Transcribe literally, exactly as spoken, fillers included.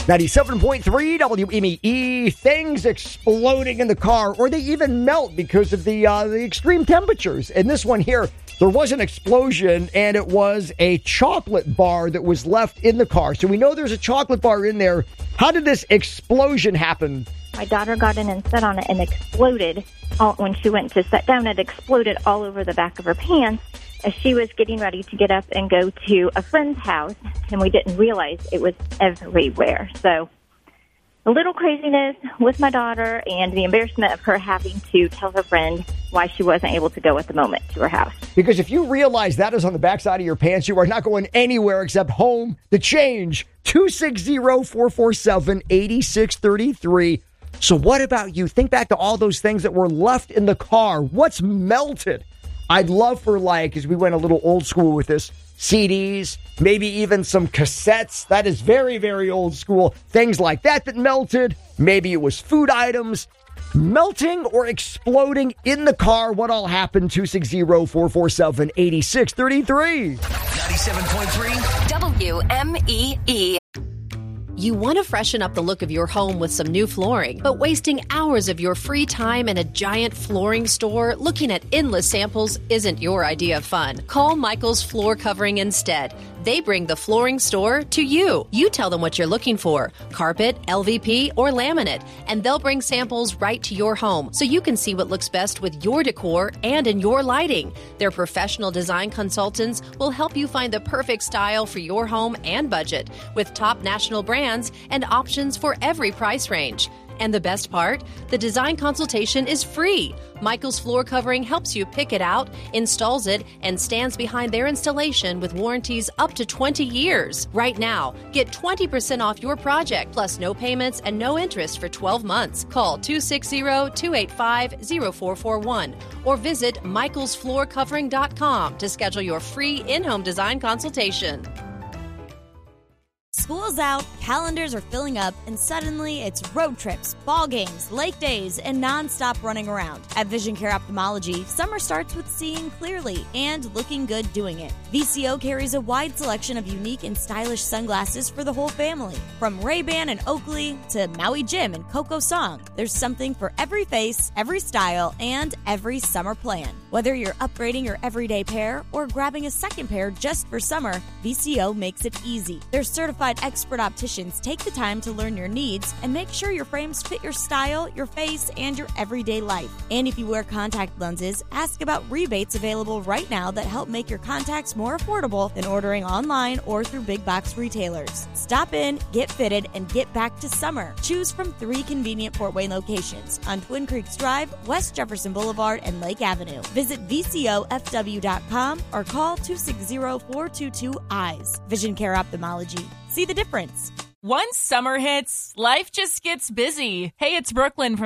ninety-seven point three W M E, things exploding in the car, or they even melt because of the uh, the extreme temperatures. And this one here, there was an explosion, and it was a chocolate bar that was left in the car. So we know there's a chocolate bar in there. How did this explosion happen? My daughter got in and sat on it and exploded. All, when she went to sit down, it exploded all over the back of her pants as she was getting ready to get up and go to a friend's house, and we didn't realize it was everywhere. So a little craziness with my daughter and the embarrassment of her having to tell her friend why she wasn't able to go at the moment to her house. Because if you realize that is on the backside of your pants, you are not going anywhere except home to change. two six zero, four four seven, eight six three three. So what about you? Think back to all those things that were left in the car. What's melted? I'd love for, like, as we went a little old school with this, C Ds, maybe even some cassettes. That is very, very old school. Things like that that melted. Maybe it was food items. Melting or exploding in the car. What all happened? two six zero, four four seven, eight six three three. ninety-seven point three W M E E. You want to freshen up the look of your home with some new flooring, but wasting hours of your free time in a giant flooring store looking at endless samples isn't your idea of fun. Call Michael's Floor Covering instead. They bring the flooring store to you. You tell them what you're looking for, carpet, L V P, or laminate, and they'll bring samples right to your home so you can see what looks best with your decor and in your lighting. Their professional design consultants will help you find the perfect style for your home and budget with top national brands and options for every price range. And the best part? The design consultation is free. Michael's Floor Covering helps you pick it out, installs it, and stands behind their installation with warranties up to twenty years. Right now, get twenty percent off your project, plus no payments and no interest for twelve months. Call two six zero, two eight five, zero four four one or visit michaels floor covering dot com to schedule your free in-home design consultation. School's out, calendars are filling up, and suddenly it's road trips, ball games, lake days, and nonstop running around. At Vision Care Ophthalmology, summer starts with seeing clearly and looking good doing it. V C O carries a wide selection of unique and stylish sunglasses for the whole family. From Ray-Ban and Oakley to Maui Jim and Coco Song, there's something for every face, every style, and every summer plan. Whether you're upgrading your everyday pair or grabbing a second pair just for summer, V C O makes it easy. Their certified expert opticians take the time to learn your needs and make sure your frames fit your style, your face, and your everyday life. And if you wear contact lenses, ask about rebates available right now that help make your contacts more affordable than ordering online or through big box retailers. Stop in, get fitted, and get back to summer. Choose from three convenient Fort Wayne locations on Twin Creeks Drive, West Jefferson Boulevard, and Lake Avenue. Visit V C O F W dot com or call two six zero, four two two, eyes. Vision Care Ophthalmology. See the difference. Once summer hits, life just gets busy. Hey, it's Brooklyn from